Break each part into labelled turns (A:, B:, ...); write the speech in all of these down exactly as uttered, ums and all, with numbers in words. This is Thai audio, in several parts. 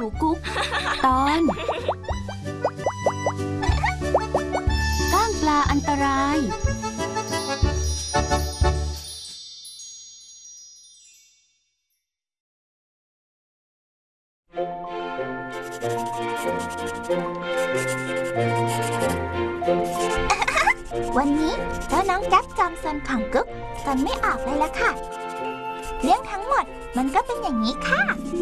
A: นูกุ๊กตอนก้างปลาอันตราย
B: วันนี้เจ้าน้องแก๊ปจอมซนของกุ๊กจนไม่ออกเลยละค่ะเรื่องทั้งหมดมันก็เป็นอย่างนี้ค่ะ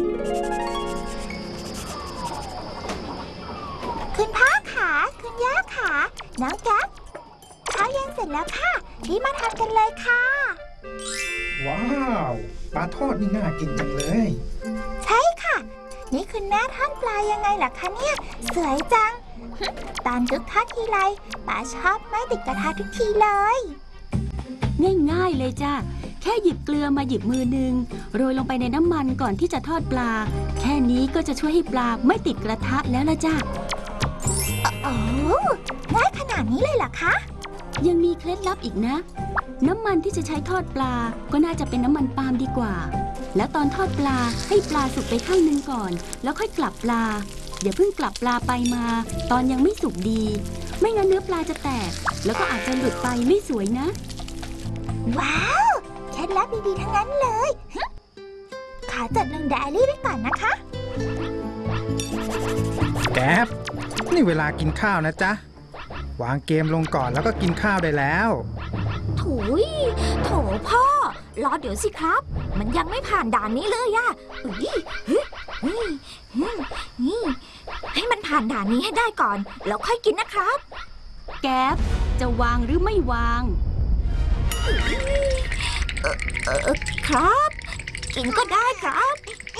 B: คุณพ่อขาคุณย่าขาน้องแก๊ปข้าวเย็นเสร็จแล้วค่ะรีบมาทานกันเลยค่ะ
C: ว้าวปลาทอดนี่น่ากินจังเลย
B: ใช่ค่ะนี่คุณแม่ทอดปลายังไงล่ะคะเนี่ยสวยจังตอนกุ๊กทอดทีไรป๋าชอบไม่ติดกระทะทุกทีเลย
A: ง่ายๆเลยจ้ะแค่หยิบเกลือมาหยิบมือหนึ่งโรยลงไปในน้ำมันก่อนที่จะทอดปลาแค่นี้ก็จะช่วยให้ปลาไม่ติดกระทะแล้วล่ะจ้ะ
B: โอ้ง่ายขนาดนี้เลยเหรอคะ
A: ยังมีเคล็ดลับอีกนะน้ำมันที่จะใช้ทอดปลาก็น่าจะเป็นน้ำมันปาล์มดีกว่าแล้วตอนทอดปลาให้ปลาสุกไปข้างนึงก่อนแล้วค่อยกลับปลาอย่าเพิ่งกลับปลาไปมาตอนยังไม่สุกดีไม่งั้นเนื้อปลาจะแตกแล้วก็อาจจะหลุดไปไม่สวยนะ
B: ว้าวเคล็ดลับดีๆทั้งนั้นเลยขอจดลงไดอารี่ไว้ก่อนนะคะ
C: แก๊ปนี่เวลากินข้าวนะจ๊ะวางเกมลงก่อนแล้วก็กินข้าวได้แล้ว
D: โถุยโถพ่อรอเดี๋ยวสิครับมันยังไม่ผ่านด่านนี้เลยอะให้มันผ่านด่านนี้ให้ได้ก่อนแล้วค่อยกินนะครับ
A: แก๊ปจะวางหรือไม่วาง
D: เออเออครับกินก็ได้ครับ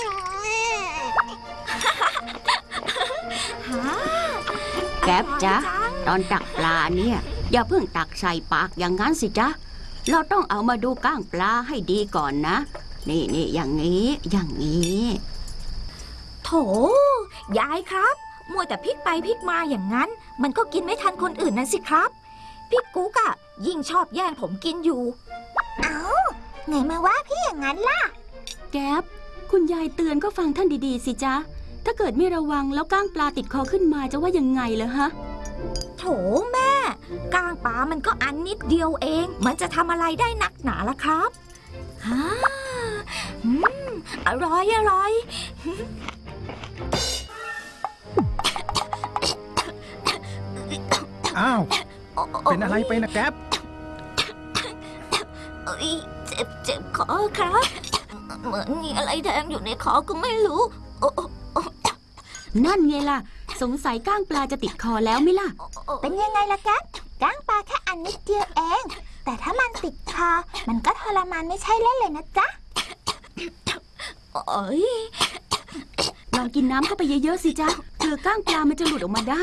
A: แก๊ปจ๊ะตอนตักปลาเนี่ยอย่าเพิ่งตักใส่ปากอย่างนั้นสิจ๊ะเราต้องเอามาดูก้างปลาให้ดีก่อนนะนี่นี่อย่างนี้อย่างนี้
D: โถยายครับมัวแต่พลิกไปพลิกมาอย่างนั้นมันก็กินไม่ทันคนอื่นนั่นสิครับพี่กุ๊กอะยิ่งชอบแย่งผมกินอยู่
B: เอ้าไงมาว่าพี่อย่างนั้นล่ะ
A: แก๊ปคุณยายเตือนก็ฟังท่านดีๆสิจ๊ะถ้าเกิดไม่ระวังแล้วก้างปลาติดคอขึ้นมาจะว่ายังไงเหรอฮะ
D: โถแม่ก้างปลามันก็อันนิดเดียวเองมันจะทำอะไรได้นักหนาล่ะครับฮ่าอืมอร่อยอร่อย
C: อ้าวเป็นอะไรไปนะแก๊ป
D: เอ้ยเจ็บเจ็บคอครับเหมือนมีอะไรแทงอยู่ในคอก็ไม่รู้
A: นั่นไงล่ะสงสัยก้างปลาจะติดคอแล้วไหมล่ะ
B: เป็นยังไงล่ะแก๊ปก้างปลาแค่อันนิดเดียวเองแต่ถ้ามันติดคอมันก็ทรมานไม่ใช่เล่นเลยนะจ๊ะ
D: เอ้ย
A: ลองกินน้ำเข้าไปเยอะๆสิจ๊ะเผื่อก้างปลามันจะหลุดออกมาได้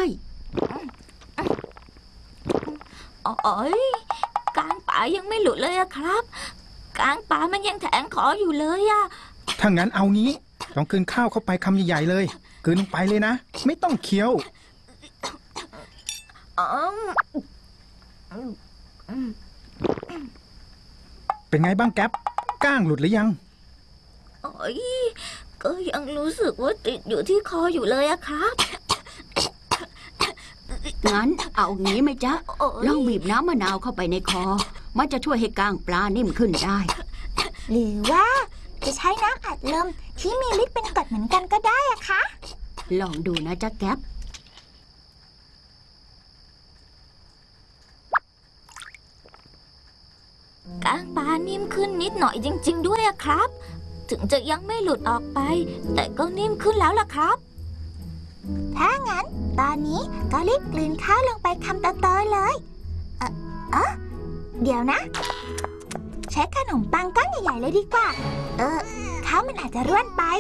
D: เอ้ยก้างปลายังไม่หลุดเลยอะครับก้างปลามันยังแทงคออยู่เลยอะ
C: ถ้างั้นเอานี้ลองกลืนข้าวเข้าไปคำใหญ่ๆเลยกลืนลงไปเลยนะไม่ต้องเคี้ยวเป็นไงบ้างแก๊ปก้างหลุดหรือยัง
D: โอ้ยก็ยังรู้สึกว่าติดอยู่ที่คออยู่เลยอะครับ
A: งั้นเอางี้ไหมจ๊ะลองบีบน้ำมะนาวเข้าไปในคอมันจะช่วยให้ก้างปลานิ่มขึ้นได้
B: หรือว่าจะใช้น้ำอัดลมที่มีฤทธิ์เป็นกรดเหมือนกันก็ได้อะคะ
A: ลองดูนะจ๊ะแก๊ป
D: ก้างปลานิ่มขึ้นนิดหน่อยจริงๆด้วยอะครับถึงจะยังไม่หลุดออกไปแต่ก็นิ่มขึ้นแล้วล่ะครับ
B: ถ้างั้นตอนนี้ก็รีบกลืนข้าวลงไปคำโตๆเลยเออเออเดี๋ยวนะใช้ขนมปังก้อนใหญ่ๆเลยดีกว่าเออข้าวมันอาจจะร่วนไป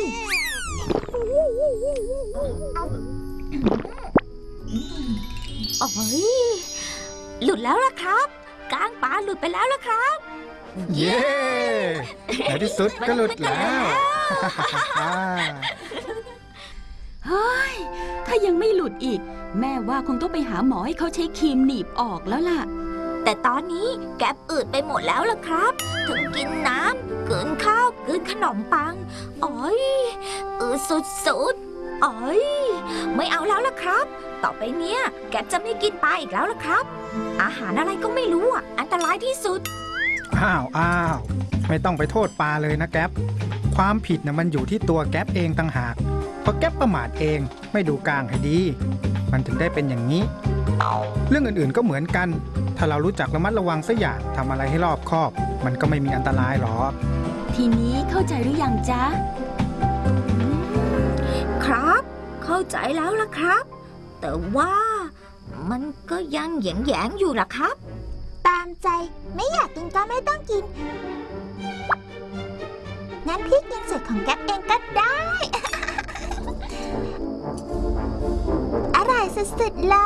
D: โอ้ยหลุดแล้วล่ะครับก้างปลาหลุดไปแล้วล่ะครับ
C: เย้ในที่สุดก็หลุดแล้ว
A: เฮ้ยถ้ายังไม่หลุดอีกแม่ว่าคงต้องไปหาหมอให้เขาใช้ครีมหนีบออกแล้วล่ะ
D: แต่ตอนนี้แก๊ปอืดไปหมดแล้วล่ะครับถึงกินน้ำกลืนข้าวกลืนขนมปังโอ้ยอืดสุดๆเอ้ยไม่เอาแล้วล่ะครับ ต่อไปเนี้ยแกจะไม่กินปลาอีกแล้วล่ะครับ อาหารอะไรก็ไม่รู้อ่ะอันตรายที่สุด
C: อ้าวอ้าวไม่ต้องไปโทษปลาเลยนะแก๊ปความผิดนะมันอยู่ที่ตัวแก๊ปเองต่างหากเพราะแก๊ปประมาทเองไม่ดูกลางให้ดี มันถึงได้เป็นอย่างนี้ เรื่องอื่นๆก็เหมือนกัน ถ้าเรารู้จักระมัดระวังสักอย่างทำอะไรให้รอบคอบ มันก็ไม่มีอันตรายหรอก
A: ทีนี้เข้าใจหรือยังจ๊ะ
D: ครับ เข้าใจแล้วล่ะครับ แต่ว่ามันก็ยังแหยงๆอยู่ล่ะครับ
B: ตามใจไม่อยากกินก็ไม่ต้องกิน งั้นพี่กินส่วนของแก๊ปเองก็ได้ อร่อยสุดๆเลย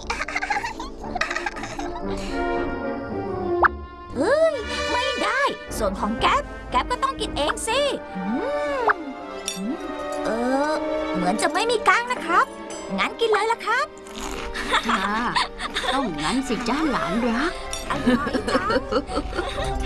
D: เอ้ยไม่ได้ ส่วนของแก๊ปแก๊ปก็ต้องกินเองสิอืมอืมเออ เหมือนจะไม่มีกลางนะครับ งั้นกินเลยล่ะครับ
A: ค่ะต้องงั้นสิจ้าหลานรัก
D: อร่อยจัง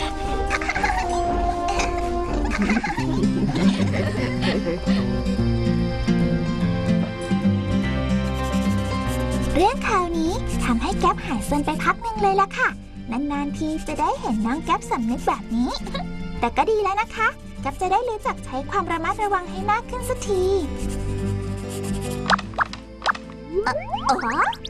B: เรื่องคราวนี้ทำให้แก๊ปหายซนไปพักหนึ่งเลยล่ะค่ะ นานๆทีจะได้เห็นน้องแก๊ปสำนึกแบบนี้ แต่ก็ดีแล้วนะคะ แก๊ปจะได้รู้จักใช้ความระมัดระวังให้มากขึ้นสักที เอ่ออ๋อ